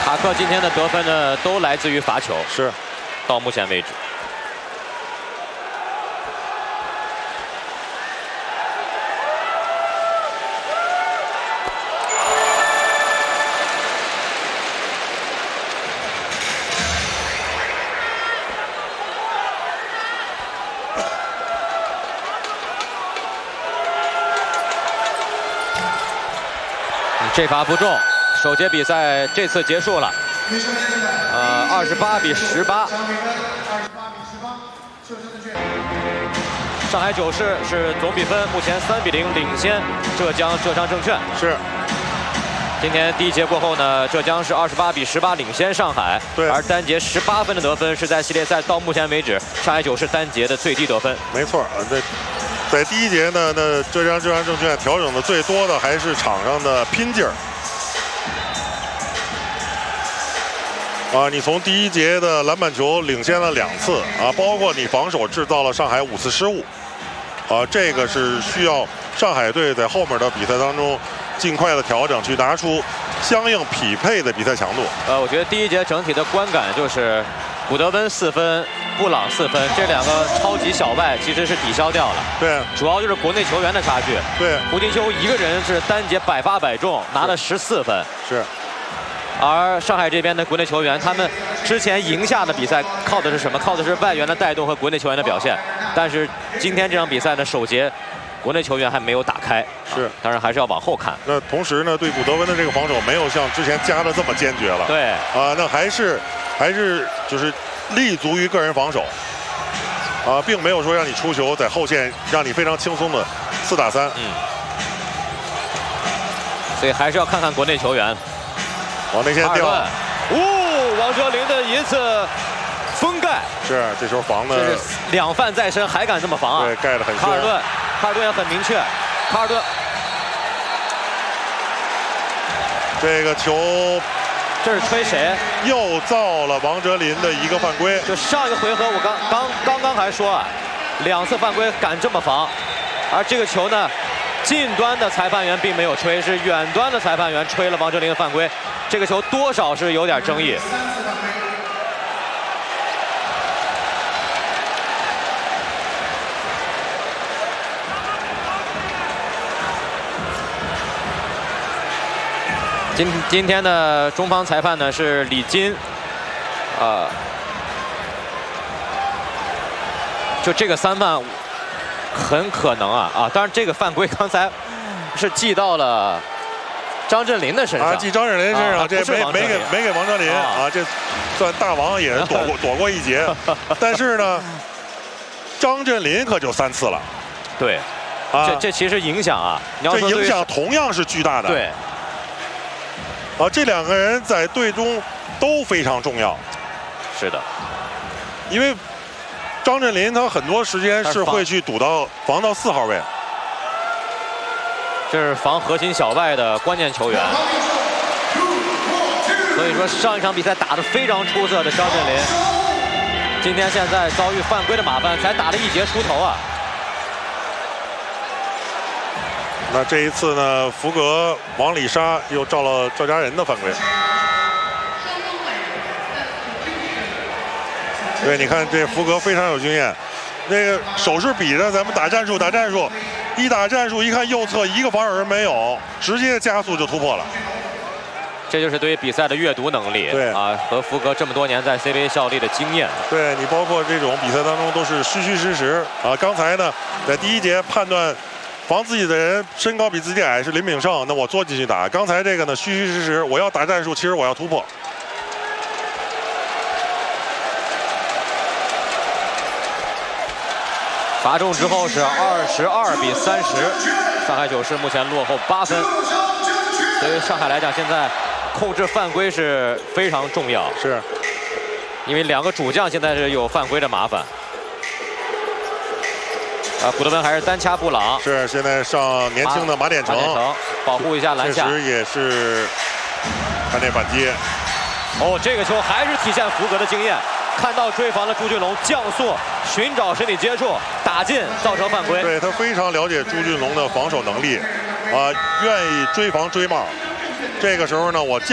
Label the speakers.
Speaker 1: 塔克今天的得分呢，都来自于罚球，
Speaker 2: 是，
Speaker 1: 到目前为止。这罚不中，首节比赛这次结束了。28比18。上海九市是总比分目前3比0领先浙商证券。
Speaker 2: 是。
Speaker 1: 今天第一节过后呢，浙江是28比18领先上海。
Speaker 2: 对。
Speaker 1: 而单节18分的得分是在系列赛到目前为止上海九市单节的最低得分。
Speaker 2: 没错，在第一节呢，那浙商证券调整的最多的还是场上的拼劲儿。你从第一节的篮板球领先了2次包括你防守制造了上海5次失误这个是需要上海队在后面的比赛当中尽快的调整，去拿出相应匹配的比赛强度。
Speaker 1: 我觉得第一节整体的观感就是古德温4分，布朗4分，这2个超级小外其实是抵消掉了。
Speaker 2: 对，
Speaker 1: 主要就是国内球员的差距。
Speaker 2: 对，
Speaker 1: 胡金秋一个人是单节百发百中，拿了14分。
Speaker 2: 是。
Speaker 1: 而上海这边的国内球员，他们之前赢下的比赛靠的是什么？靠的是外援的带动和国内球员的表现。但是今天这场比赛呢，首节国内球员还没有打开。
Speaker 2: 是，
Speaker 1: 当然还是要往后看。
Speaker 2: 那同时呢，对古德温的这个防守没有像之前加的这么坚决了。
Speaker 1: 对。
Speaker 2: 那还是就是立足于个人防守。并没有说让你出球，在后线让你非常轻松的4打3。
Speaker 1: 所以还是要看看国内球员。
Speaker 2: 往内线掉，
Speaker 1: 王哲林的一次封盖，
Speaker 2: 是这时候防的，
Speaker 1: 这是2犯在身，还敢这么防啊？
Speaker 2: 对，盖得很深。
Speaker 1: 卡尔顿也很明确，卡尔顿
Speaker 2: 这个球，
Speaker 1: 这是吹谁？
Speaker 2: 又造了王哲林的一个犯规。
Speaker 1: 就上一个回合我刚刚还说2次犯规敢这么防，而这个球呢？近端的裁判员并没有吹，是远端的裁判员吹了王哲林的犯规。这个球多少是有点争议。今天的中方裁判呢是李金，就这个3犯。很可能当然这个犯规刚才是记到了张镇麟的身上，
Speaker 2: 记张镇麟身上，这没给王哲林这算大王也是躲过一劫，但是呢，张镇麟可就3次了，
Speaker 1: 对，这其实影响
Speaker 2: 这影响同样是巨大的，
Speaker 1: 对，
Speaker 2: 这2个人在队中都非常重要，
Speaker 1: 是的，
Speaker 2: 因为。张镇麟他很多时间是会去防到4号位，
Speaker 1: 这是防核心小外的关键球员。所以说上一场比赛打得非常出色的张镇麟，今天现在遭遇犯规的麻烦，才打了1节出头
Speaker 2: 那这一次呢，福格往里杀，又照了赵家人的犯规。对，你看这福格非常有经验，那个手势比着咱们打战术，一打战术一看右侧一个防守人没有，直接加速就突破了。
Speaker 1: 这就是对于比赛的阅读能力，
Speaker 2: 对
Speaker 1: 和福格这么多年在 CBA 效力的经验。
Speaker 2: 对你包括这种比赛当中都是虚虚实实刚才呢，在第一节判断防自己的人身高比自己矮是林炳胜，那我坐进去打。刚才这个呢虚虚实实，我要打战术，其实我要突破。
Speaker 1: 罚中之后是22比30，上海九市目前落后8分。对于上海来讲，现在控制犯规是非常重要，
Speaker 2: 是
Speaker 1: 因为2个主将现在是有犯规的麻烦。古德温还是单掐布朗，
Speaker 2: 是现在上年轻的马典成
Speaker 1: 保护一下篮下，
Speaker 2: 确实也是看这反击。
Speaker 1: 这个球还是体现福格的经验。看到追防的朱俊龙降速，寻找身体接触，打进，造成犯规。
Speaker 2: 对他非常了解朱俊龙的防守能力，愿意追防追帽。这个时候呢，我